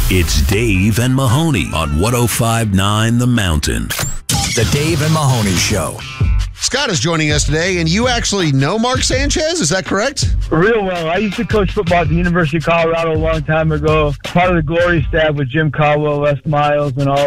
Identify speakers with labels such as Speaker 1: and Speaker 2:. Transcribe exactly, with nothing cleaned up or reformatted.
Speaker 1: It's Dave and Mahoney on one oh five point nine The Mountain.
Speaker 2: The Dave and Mahoney Show.
Speaker 3: Scott is joining us today, and you actually know Mark Sanchez, is that correct?
Speaker 4: Real well. I used to coach football at the University of Colorado a long time ago. Part of the glory staff with Jim Caldwell, Les Miles, and all